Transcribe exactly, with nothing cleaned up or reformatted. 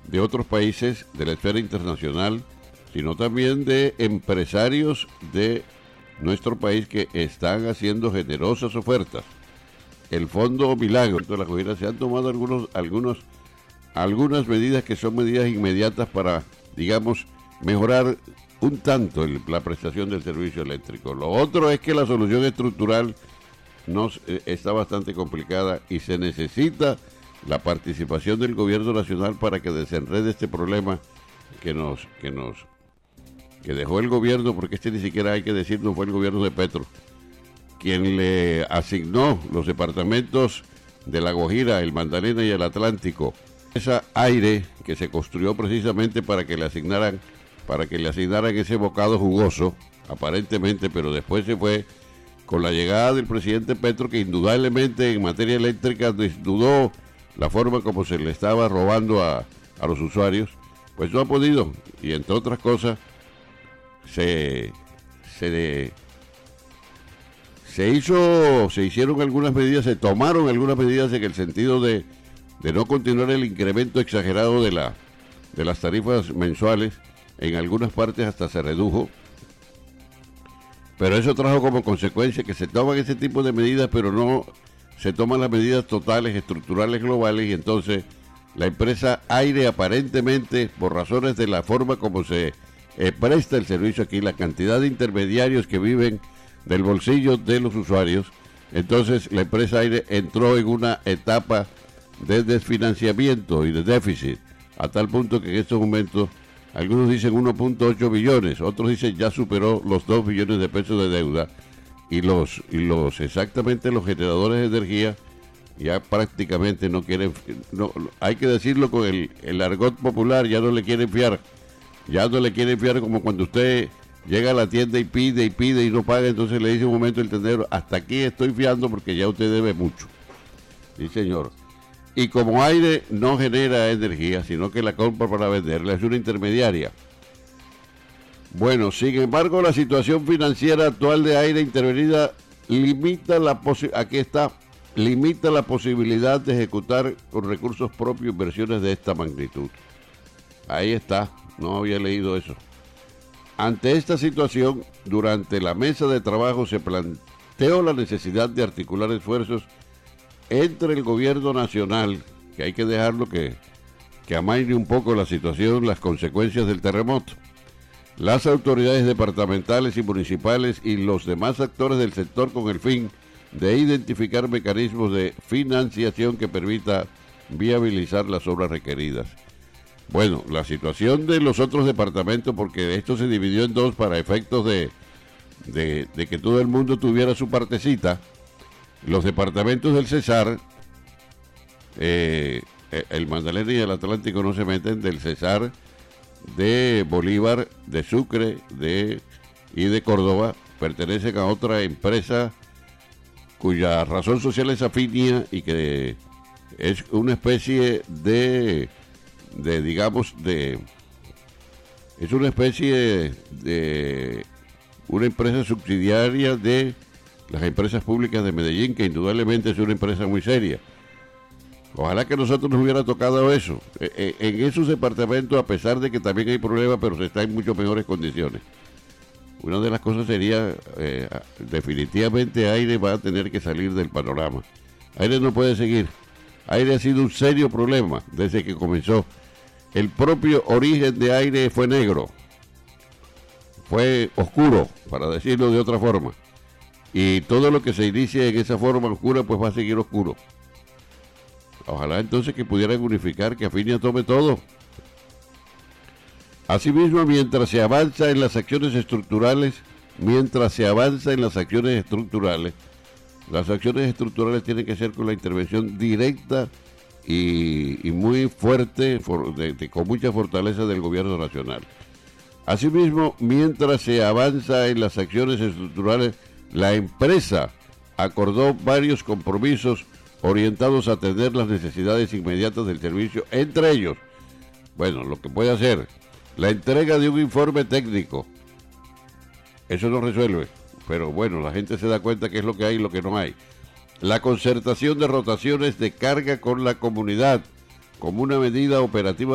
de otros países de la esfera internacional, sino también de empresarios de nuestro país que están haciendo generosas ofertas. El Fondo Milagro de la Juventud se han tomado algunos, algunos, algunas medidas que son medidas inmediatas para, digamos, mejorar un tanto el, la prestación del servicio eléctrico. Lo otro es que la solución estructural nos, eh, está bastante complicada y se necesita la participación del gobierno nacional para que desenrede este problema que nos, que nos, que dejó el gobierno, porque este ni siquiera hay que decir no fue el gobierno de Petro, quien le asignó los departamentos de La Guajira, el Magdalena y el Atlántico, ese aire que se construyó precisamente para que le asignaran, para que le asignaran ese bocado jugoso, aparentemente, pero después se fue con la llegada del presidente Petro, que indudablemente en materia eléctrica desnudó la forma como se le estaba robando a, a los usuarios, pues no ha podido, y entre otras cosas, se, se, se hizo, se hicieron algunas medidas, se tomaron algunas medidas en el sentido de, de no continuar el incremento exagerado de la, de las tarifas mensuales, en algunas partes hasta se redujo, pero eso trajo como consecuencia que se toman ese tipo de medidas, pero no se toman las medidas totales, estructurales, globales, y entonces la empresa Aire, aparentemente, por razones de la forma como se eh, presta el servicio aquí, la cantidad de intermediarios que viven del bolsillo de los usuarios, entonces la empresa Aire entró en una etapa de desfinanciamiento y de déficit, a tal punto que en estos momentos algunos dicen uno punto ocho billones, otros dicen ya superó los dos billones de pesos de deuda, y los y los exactamente los generadores de energía ya prácticamente no quieren, no, hay que decirlo con el, el argot popular, ya no le quieren fiar, ya no le quieren fiar, como cuando usted llega a la tienda y pide y pide y no paga, entonces le dice un momento el tendero, hasta aquí estoy fiando porque ya usted debe mucho. Sí, señor. Y como Aire no genera energía, sino que la compra para venderla, es una intermediaria. Bueno, sin embargo, la situación financiera actual de Aire intervenida limita la posi- aquí está, limita la posibilidad de ejecutar con recursos propios inversiones de esta magnitud. Ahí está, no había leído eso. Ante esta situación, durante la mesa de trabajo se planteó la necesidad de articular esfuerzos entre el gobierno nacional, que hay que dejarlo que, que amaine un poco la situación, las consecuencias del terremoto, las autoridades departamentales y municipales y los demás actores del sector, con el fin de identificar mecanismos de financiación que permita viabilizar las obras requeridas. Bueno, la situación de los otros departamentos, porque esto se dividió en dos para efectos de, de, de que todo el mundo tuviera su partecita. Los departamentos del Cesar, eh, el Magdalena y el Atlántico no se meten, del Cesar, de Bolívar, de Sucre de, y de Córdoba, pertenecen a otra empresa cuya razón social es Afinia y que es una especie de, de digamos, de, es una especie de una empresa subsidiaria de las empresas públicas de Medellín, que indudablemente es una empresa muy seria. Ojalá que a nosotros nos hubiera tocado eso. En esos departamentos, a pesar de que también hay problemas, pero se está en mucho mejores condiciones. Una de las cosas sería, eh, definitivamente Aire va a tener que salir del panorama. Aire no puede seguir. Aire ha sido un serio problema desde que comenzó. El propio origen de Aire fue negro. Fue oscuro, para decirlo de otra forma. Y todo lo que se inicie en esa forma oscura, pues va a seguir oscuro. Ojalá entonces que pudieran unificar, que Afinia tome todo. Asimismo, mientras se avanza en las acciones estructurales, mientras se avanza en las acciones estructurales, las acciones estructurales tienen que ser con la intervención directa y, y muy fuerte, for, de, de, con mucha fortaleza del gobierno nacional. Asimismo, mientras se avanza en las acciones estructurales, la empresa acordó varios compromisos orientados a atender las necesidades inmediatas del servicio, entre ellos, bueno, lo que puede hacer, la entrega de un informe técnico. Eso no resuelve, pero bueno, la gente se da cuenta que es lo que hay y lo que no hay. La concertación de rotaciones de carga con la comunidad, como una medida operativa